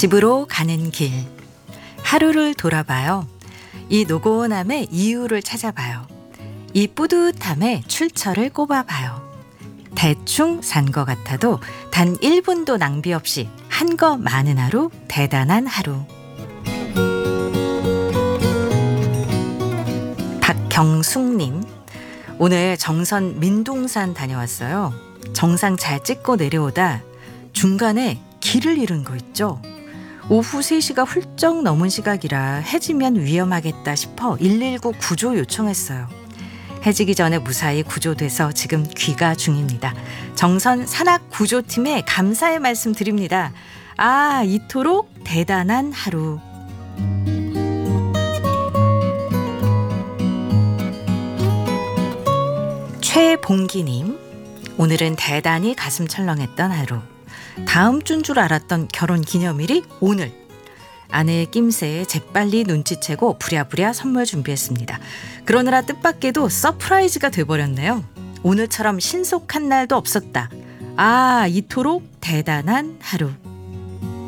집으로 가는 길. 하루를 돌아봐요. 이 노곤함의 이유를 찾아봐요. 이 뿌듯함에 출처를 꼽아봐요. 대충 산 것 같아도 단 1분도 낭비 없이 한 거 많은 하루, 대단한 하루. 박경숙님, 오늘 정선 민둥산 다녀왔어요. 정상 잘 찍고 내려오다 중간에 길을 잃은 거 있죠. 오후 3시가 훌쩍 넘은 시각이라 해지면 위험하겠다 싶어 119 구조 요청했어요. 해지기 전에 무사히 구조돼서 지금 귀가 중입니다. 정선 산악구조팀에 감사의 말씀 드립니다. 이토록 대단한 하루. 최봉기님, 오늘은 대단히 가슴 철렁했던 하루. 다음 주인 줄 알았던 결혼 기념일이 오늘. 아내의 낌새에 재빨리 눈치채고 부랴부랴 선물 준비했습니다. 그러느라 뜻밖에도 서프라이즈가 돼버렸네요. 오늘처럼 신속한 날도 없었다. 이토록 대단한 하루.